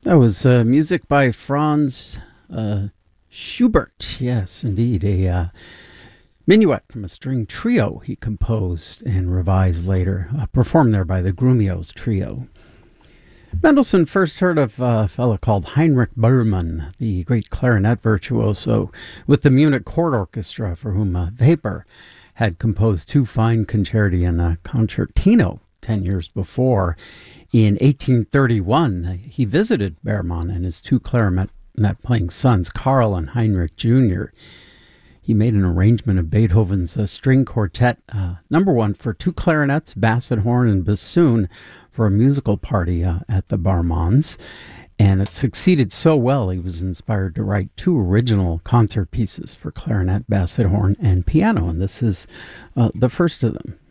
That was music by Franz Schubert. Yes, indeed. A minuet from a string trio he composed and revised later, performed there by the Grumios Trio. Mendelssohn first heard of a fellow called Heinrich Böhmermann, the great clarinet virtuoso, with the Munich Court Orchestra, for whom Weber had composed two fine concerti and a concertino 10 years before. In 1831, he visited Berman and his two clarinet-playing sons, Karl and Heinrich Jr. He made an arrangement of Beethoven's string quartet, number one, for two clarinets, basset horn, and bassoon for a musical party at the Barmans. And it succeeded so well, he was inspired to write two original concert pieces for clarinet, basset horn, and piano. And this is the first of them.